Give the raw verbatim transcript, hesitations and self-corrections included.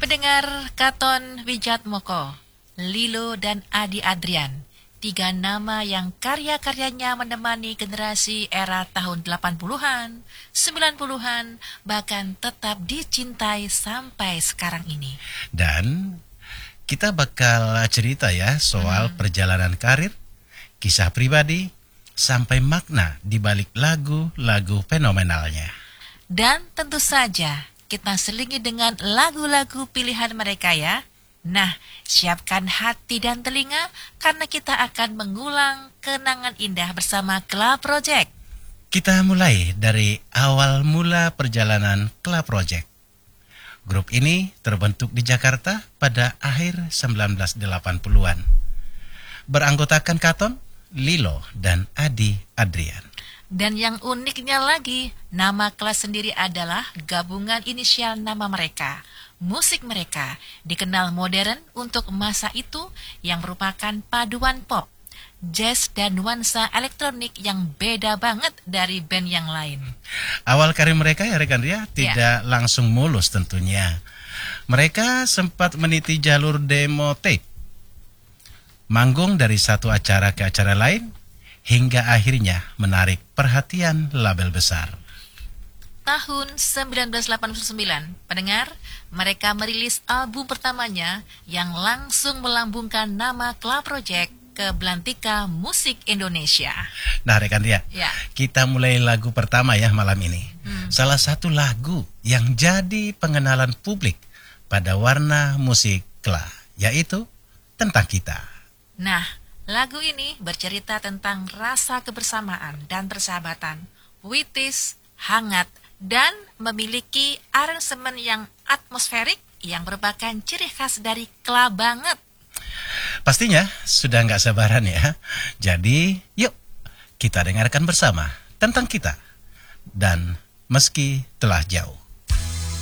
Pendengar Katon Wijatmoko, Lilo dan Adi Adrian, tiga nama yang karya-karyanya menemani generasi era tahun delapan puluhan, sembilan puluhan, bahkan tetap dicintai sampai sekarang ini. Dan kita bakal cerita ya soal hmm. perjalanan karir, kisah pribadi, sampai makna di balik lagu-lagu fenomenalnya. Dan tentu saja kita selingi dengan lagu-lagu pilihan mereka ya. Nah, siapkan hati dan telinga karena kita akan mengulang kenangan indah bersama Club Project. Kita mulai dari awal mula perjalanan Club Project. Grup ini terbentuk di Jakarta pada akhir sembilan belas delapan puluhan. Beranggotakan Katon, Lilo, dan Adi Adrian. Dan yang uniknya lagi, nama kelas sendiri adalah gabungan inisial nama mereka. Musik mereka dikenal modern untuk masa itu yang merupakan paduan pop, jazz, dan nuansa elektronik yang beda banget dari band yang lain. Awal karir mereka ya rekan Ria tidak ya. langsung mulus tentunya. Mereka sempat meniti jalur demo tape, manggung dari satu acara ke acara lain, hingga akhirnya menarik perhatian label besar. Tahun sembilan belas delapan puluh sembilan, pendengar, mereka merilis album pertamanya yang langsung melambungkan nama Club Project ke belantika musik Indonesia. Nah rekan Ria, ya. kita mulai lagu pertama ya malam ini. Hmm. Salah satu lagu yang jadi pengenalan publik pada warna musik Kla, yaitu Tentang Kita. Nah, lagu ini bercerita tentang rasa kebersamaan dan persahabatan, puitis, hangat, dan memiliki aransemen yang atmosferik yang merupakan ciri khas dari Kla banget. Pastinya sudah nggak sabaran ya. Jadi yuk kita dengarkan bersama Tentang Kita dan Meski Telah Jauh.